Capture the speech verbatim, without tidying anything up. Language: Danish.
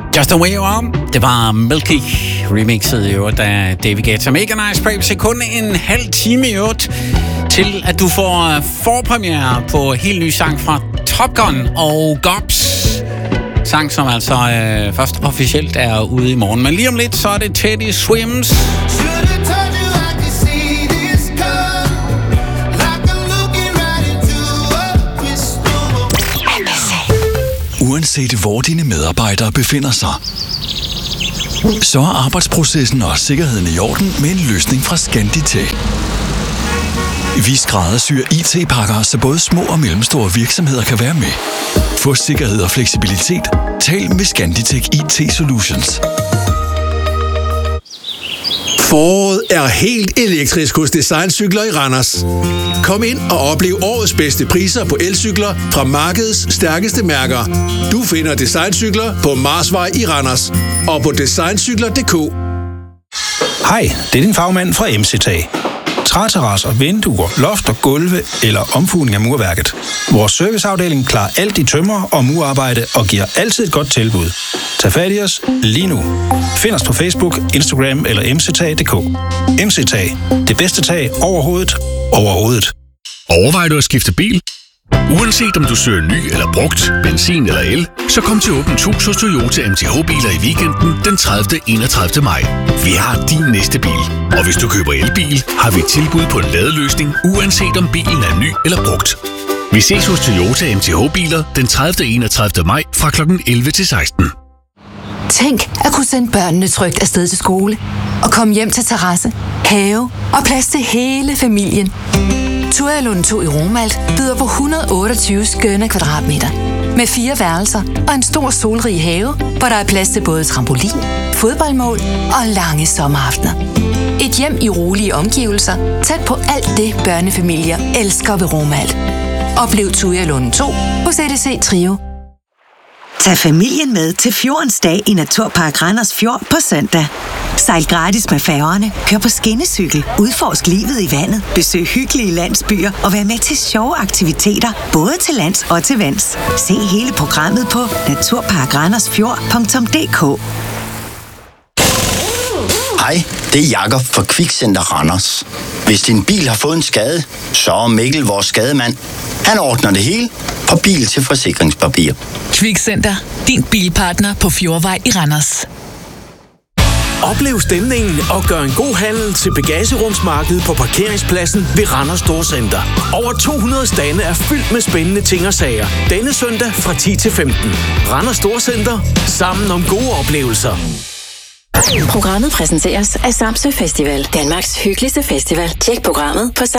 Just the way you are. Det var Milky remixet i øvrigt af David Guetta. Mega nice break. Kun en halv time i øvrigt til, at du får forpremiere på helt ny sang fra Top Gun og Gobs. Sang, som altså øh, først officielt er ude i morgen. Men lige om lidt, så er det Teddy Swims. Uanset hvor dine medarbejdere befinder sig, så er arbejdsprocessen og sikkerheden i orden med en løsning fra Scanditech. Vi skræddersyr I T-pakker, så både små og mellemstore virksomheder kan være med. Få sikkerhed og fleksibilitet. Tal med Scanditech I T Solutions. Foråret er helt elektrisk hos Designcykler i Randers. Kom ind og oplev årets bedste priser på elcykler fra markedets stærkeste mærker. Du finder Designcykler på Marsvej i Randers og på designcykler punktum d k. Hej, det er din fagmand fra M C Tag. Træterrasser, vinduer, loft og gulve eller omfugning af murværket. Vores serviceafdeling klarer alt i tømmer og murarbejde og giver altid et godt tilbud. Tag fat i os lige nu. Find os på Facebook, Instagram eller m c tag punktum d k. M C Tag. Det bedste tag overhovedet. Overhovedet. Overvejer du at skifte bil? Uanset om du søger ny eller brugt, benzin eller el, så kom til Åbent Hus hos Toyota M T H-biler i weekenden den tredivte til enogtredivte maj. Vi har din næste bil. Og hvis du køber elbil, har vi et tilbud på en ladeløsning, uanset om bilen er ny eller brugt. Vi ses hos Toyota M T H-biler den tredivte til enogtredivte maj fra klokken elleve til seksten. Tænk at kunne sende børnene trygt afsted til skole og komme hjem til terrasse, have og plads til hele familien. Tualund to i Romalt byder på et hundrede og otteogtyve skønne kvadratmeter med fire værelser og en stor solrig have, hvor der er plads til både trampolin, fodboldmål og lange sommeraftener. Et hjem i rolige omgivelser, tæt på alt det børnefamilier elsker ved Romalt. Oplev Tualund to hos A D C Trio. Tag familien med til Fjordens Dag i Naturpark Randers Fjord på søndag. Sejl gratis med færgerne, kør på skinnecykel, udforsk livet i vandet, besøg hyggelige landsbyer og vær med til sjove aktiviteter, både til lands og til vands. Se hele programmet på naturpark randers fjord punktum d k. Hej, det er Jakob fra Kvikcenter Randers. Hvis din bil har fået en skade, så er Mikkel vores skademand. Han ordner det hele, fra bil til forsikringspapir. Kvikcenter, din bilpartner på Fjordvej i Randers. Oplev stemningen og gør en god handel til bagagerumsmarkedet på parkeringspladsen ved Randers Storcenter. Over to hundrede stande er fyldt med spændende ting og sager. Denne søndag fra ti til femten. Randers Storcenter. Sammen om gode oplevelser. Programmet præsenteres af Samsø Festival. Danmarks hyggeligste festival. Tjek programmet på